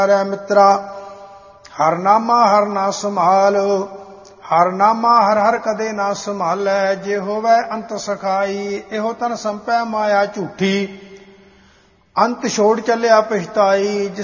ਰੇ ਮਿੱਤਰਾ ਹਰ ਨਾ ਸੰਭਾਲ। ਹਰ ਨਾਮਾ ਹਰ ਹਰ ਕਦੇ ਨਾ ਸੰਭਾਲੈ। ਜੇ ਹੋਵੈ ਅੰਤ ਸਖਾਈ। ਇਹੋ ਤਨ ਸੰਪੈ ਮਾਇਆ ਝੂਠੀ। ਅੰਤ ਛੋੜ ਚੱਲਿਆ ਪਛਤਾਈ।